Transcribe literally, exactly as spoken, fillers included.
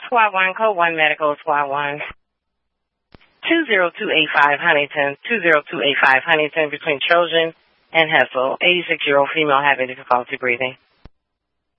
Squad one, code one medical, squad one. two zero two eight five Huntington, two zero two eight five Huntington between Trojan and Hessel, eighty-six-year-old female having difficulty breathing.